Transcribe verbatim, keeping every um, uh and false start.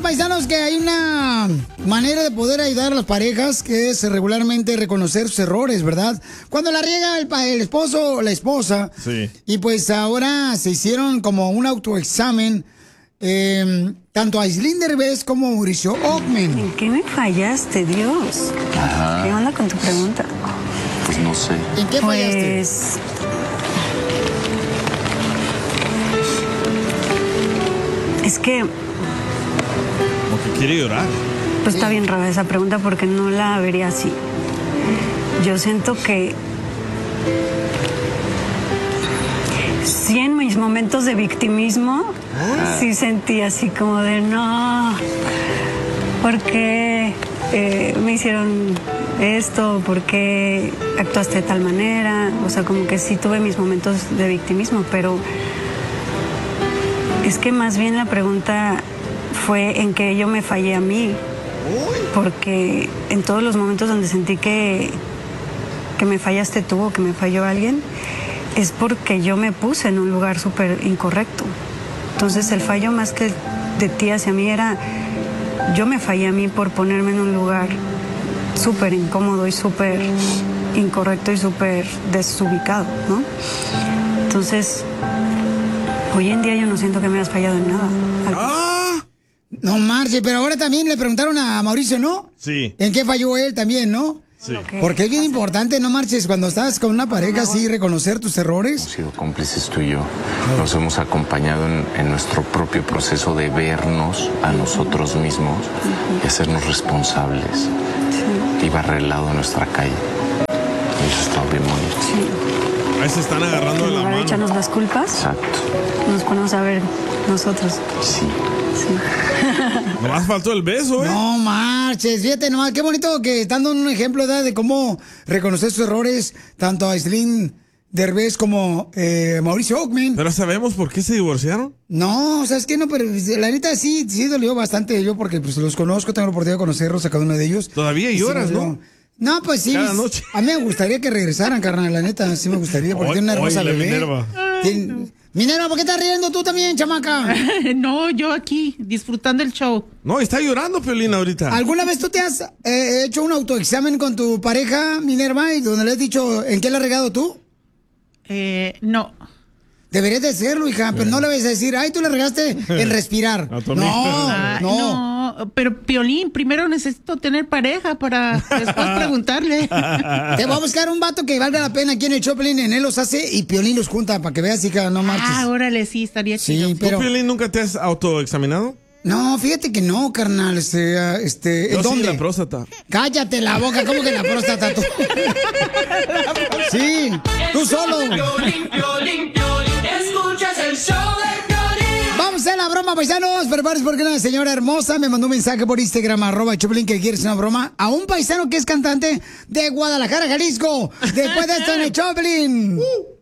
paisanos, que hay una manera de poder ayudar a las parejas, que es regularmente reconocer sus errores, ¿verdad? Cuando la riega el, el esposo o la esposa. Sí. Y pues ahora se hicieron como un autoexamen, eh, tanto a Aislinn Derbez como a Mauricio Ockman. ¿En qué me fallaste, Dios? Ajá. ¿Qué onda con tu pregunta? Pues no sé. ¿En qué fallaste? Pues... Es que... Como que quiere llorar. Pues está bien rara esa pregunta porque no la vería así. Yo siento que... Sí, en mis momentos de victimismo, sí sentí así como de no, ¿por qué eh, me hicieron esto? ¿Por qué actuaste de tal manera? O sea, como que sí tuve mis momentos de victimismo, pero es que más bien la pregunta fue en que yo me fallé a mí, porque en todos los momentos donde sentí que, que me fallaste tú o que me falló alguien, es porque yo me puse en un lugar súper incorrecto. Entonces el fallo más que de ti hacia mí era, yo me fallé a mí por ponerme en un lugar súper incómodo y súper incorrecto y súper desubicado, ¿no? Entonces, hoy en día yo no siento que me hayas fallado en nada. ¡Ah! No marche, pero ahora también le preguntaron a Mauricio, ¿no? Sí. ¿En qué falló él también, no? Sí. Porque es bien importante, no marches, cuando estás con una pareja así, reconocer tus errores. Hemos sido cómplices tú y yo. Nos hemos acompañado en, en nuestro propio proceso de vernos a nosotros mismos y hacernos responsables. Y barrer el lado de nuestra calle. Y eso está bien bonito. Sí. Ahí se están agarrando de En la lugar de mano. echarnos las culpas, Exacto. nos ponemos a ver nosotros. Sí. Sí. Nomás faltó el beso, ¿eh? No marches, fíjate nomás, qué bonito que están dando un ejemplo, ¿verdad?, de cómo reconocer sus errores, tanto a Aislinn Derbez como eh, Mauricio Ockman. Pero ¿sabemos por qué se divorciaron? No, o sea, es que no, pero la neta sí, sí dolió bastante yo porque pues los conozco, tengo la oportunidad de conocerlos a cada uno de ellos. Todavía Y sí lloras, me dolió. ¿no? No, pues sí. Cada noche. A mí me gustaría que regresaran, carnal, la neta, sí me gustaría, porque Hoy- tiene una hermosa hoy la bebé. Minerva. Tiene- Minerva, ¿por qué estás riendo tú también, chamaca? No, yo aquí, disfrutando el show. No, está llorando Piolín ahorita. ¿Alguna vez tú te has eh, hecho un autoexamen con tu pareja, Minerva, y donde le has dicho en qué le has regado tú? Eh, no. Deberías de hacerlo, hija, pero no le vas a decir, ay, tú le regaste en respirar. A tu No, amiga. Ay, no. no, pero Piolín, primero necesito tener pareja para después preguntarle. Te voy a buscar un vato que valga la pena aquí en el Choplin, en él los hace y Piolín los junta para que veas, hija, no marches. Ah, órale, sí, estaría Sí, chido. pero... ¿Tú, Piolín, nunca te has autoexaminado? No, fíjate que no, carnal, este, ah, este, Yo ¿en sí, dónde? la próstata. Cállate la boca, ¿cómo que la próstata tú? Sí, tú solo. Piolín, Piolín, Piolín, escuchas el show de Piolín. Vamos a hacer la broma, paisanos. Prepárense porque una señora hermosa me mandó un mensaje por Instagram, arroba Choplin, que quiere hacer una broma a un paisano que es cantante de Guadalajara, Jalisco. Después de esto en el Choplin.